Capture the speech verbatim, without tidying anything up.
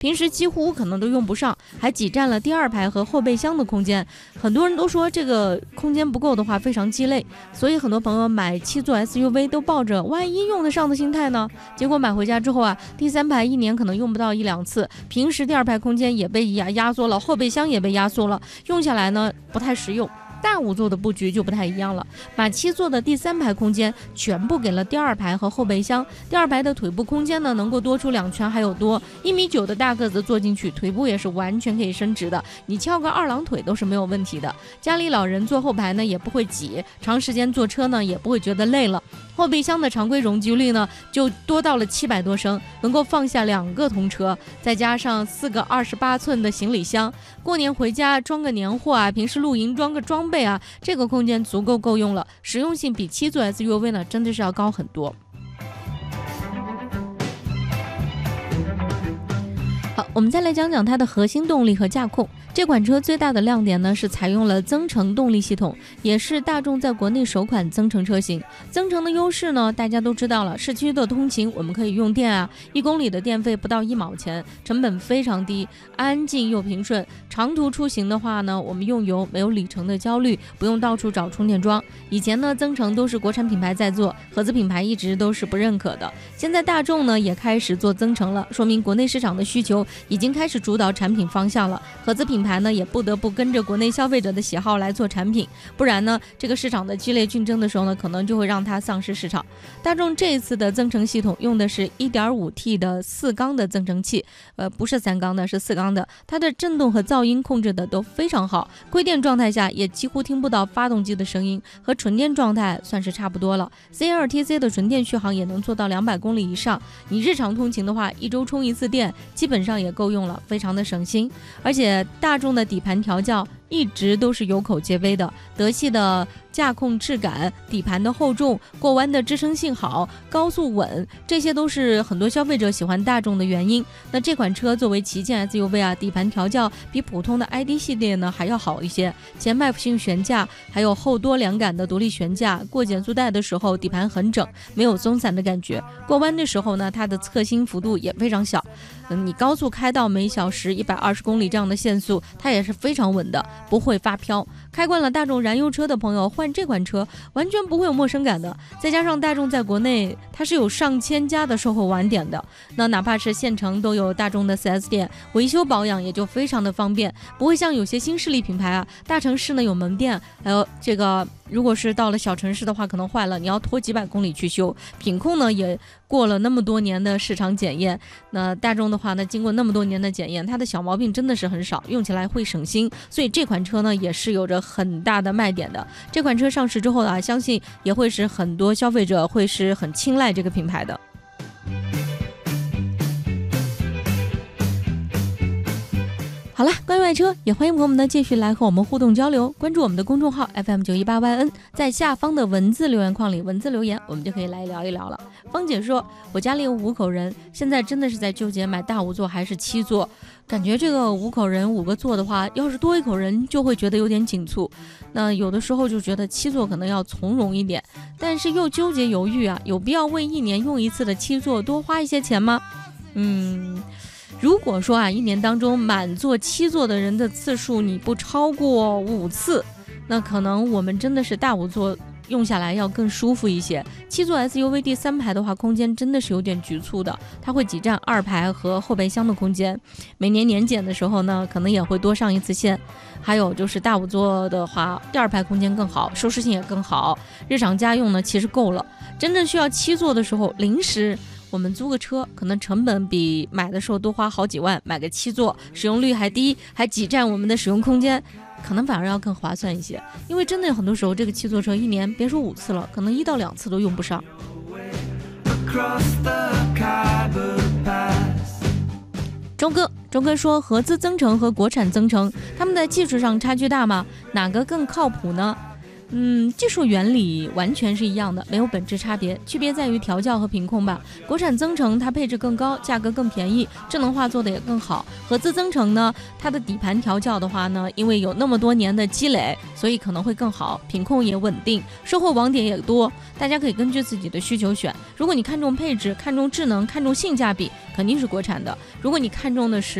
平时几乎可能都用不上，还挤占了第二排和后备箱的空间。很多人都说这个空间不够的话非常鸡肋，所以很多朋友买七座 S U V 都抱着万一用得上的心态呢。结果买回家之后啊，第三排一年可能用不到一两次，平时第二排空间也被压压缩了，后备箱也被压缩了，用下来呢不太实用。大五座的布局就不太一样了，把七座的第三排空间全部给了第二排和后备箱。第二排的腿部空间呢，能够多出两圈还有多。一米九的大个子坐进去，腿部也是完全可以伸直的，你翘个二郎腿都是没有问题的。家里老人坐后排呢也不会挤，长时间坐车呢也不会觉得累了。后备箱的常规容积率呢就多到了七百多升，能够放下两个童车，再加上四个二十八寸的行李箱。过年回家装个年货啊，平时露营装个装备啊，这个空间足够够用了，实用性比七座 S U V 呢真的是要高很多。好，我们再来讲讲它的核心动力和驾控。这款车最大的亮点呢是采用了增程动力系统，也是大众在国内首款增程车型。增程的优势呢大家都知道了，市区的通勤我们可以用电啊，一公里的电费不到一毛钱，成本非常低，安静又平顺。长途出行的话呢，我们用油没有里程的焦虑，不用到处找充电桩。以前呢增程都是国产品牌在做，合资品牌一直都是不认可的。现在大众呢也开始做增程了，说明国内市场的需求已经开始主导产品方向了。合资品牌呢也不得不跟着国内消费者的喜好来做产品，不然呢这个市场的激烈竞争的时候呢，可能就会让它丧失市场。大众这一次的增程系统用的是 一点五 T 的四缸的增程器，呃不是三缸的，是四缸的，它的震动和噪音控制的都非常好，亏电状态下也几乎听不到发动机的声音，和纯电状态算是差不多了。 C L T C 的纯电续航也能做到两百公里以上，你日常通勤的话一周充一次电基本上也够用了，非常的省心。而且大众的底盘调教一直都是有口皆碑的，德系的驾控质感、底盘的厚重、过弯的支撑性好、高速稳，这些都是很多消费者喜欢大众的原因。那这款车作为旗舰 S U V 啊，底盘调教比普通的 I D 系列呢还要好一些，前麦弗逊悬架，还有后多连杆的独立悬架，过减速带的时候底盘很整，没有松散的感觉。过弯的时候呢，它的侧倾幅度也非常小，嗯，你高速开到每小时一百二十公里这样的限速，它也是非常稳的，不会发飘。开惯了大众燃油车的朋友换这款车完全不会有陌生感的，再加上大众在国内它是有上千家的售后网点的，那哪怕是县城都有大众的 四 S 店，维修保养也就非常的方便，不会像有些新势力品牌啊，大城市呢有门店，还有这个如果是到了小城市的话可能坏了，你要拖几百公里去修。品控呢也过了那么多年的市场检验，那大众的话呢经过那么多年的检验，它的小毛病真的是很少，用起来会省心，所以这款车呢也是有着很大的卖点的。这款车上市之后啊，相信也会使很多消费者会是很青睐这个品牌的。好了，关于爱车也欢迎朋友们呢继续来和我们互动交流，关注我们的公众号 F M 九一八 Y N， 在下方的文字留言框里文字留言，我们就可以来聊一聊了。芳姐说，我家里有五口人，现在真的是在纠结买大五座还是七座，感觉这个五口人五个座的话，要是多一口人就会觉得有点紧促，那有的时候就觉得七座可能要从容一点，但是又纠结犹豫啊，有必要为一年用一次的七座多花一些钱吗？嗯如果说啊，一年当中满座七座的人的次数你不超过五次，那可能我们真的是大五座用下来要更舒服一些。七座 S U V 第三排的话，空间真的是有点局促的，它会挤占二排和后备箱的空间。每年年检的时候呢，可能也会多上一次线。还有就是大五座的话，第二排空间更好，舒适性也更好，日常家用呢其实够了。真正需要七座的时候，临时我们租个车，可能成本比买的时候多花好几万，买个七座，使用率还低，还挤占我们的使用空间，可能反而要更划算一些。因为真的有很多时候，这个七座车一年别说五次了，可能一到两次都用不上。周哥，周哥说，合资增程和国产增程，他们在技术上差距大吗？哪个更靠谱呢？ 嗯，技术原理完全是一样的，没有本质差别，区别在于调教和品控吧。国产增程它配置更高，价格更便宜，智能化做的也更好。合资增程呢，它的底盘调教的话呢，因为有那么多年的积累，所以可能会更好，品控也稳定，售后网点也多，大家可以根据自己的需求选。如果你看重配置、看重智能、看重性价比，肯定是国产的；如果你看重的是